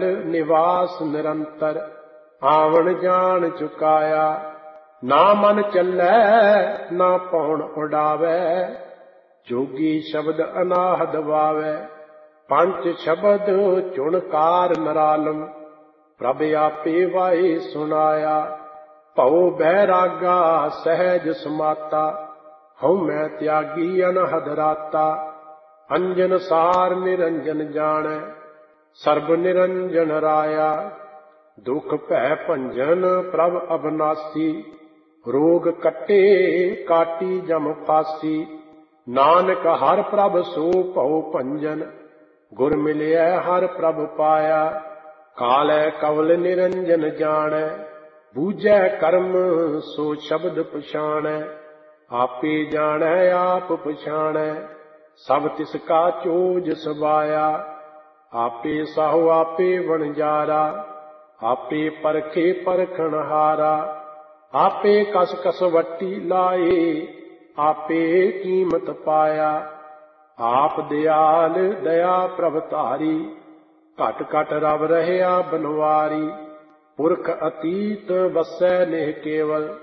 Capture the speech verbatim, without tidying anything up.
निवास निरंतर, आवन जान चुकाया। ना मन चलै ना पौन उड़ावै, जोगी शब्द अनाहद वावै। पंच शब्द चुणकार नरालम, प्रभ आपे वाए सुनाया। भव बैरागा सहज समाता, हऊँ मैं त्यागी अनहद राता। अंजन सार निरंजन जानै, सर्ब निरंजन राया। दुख भै भंजन प्रभ अविनाशी, रोग कटे काटी जम फासी। नानक हर प्रभ सो भव भंजन, गुर मिलिया हर प्रभ पाया। कालै कवल निरंजन जानै, बूझै कर्म सो शब्द पछाणै। आपे जानै आप पछाणै, सब तिसका चोज सबाया। आपे साहु आपे वणजारा, आपे परखे परखणहारा। आपे कस कस वट्टी लाए, आपे कीमत पाया। आप दयाल दया प्रभ धारी, घट घट रव रहया बनवारी। पुरख अतीत वसै नेह केवल,